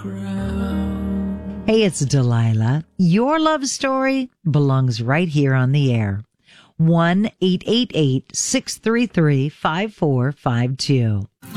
Hey, it's Delilah. Your love story belongs right here on the air. 1-888-633-5452.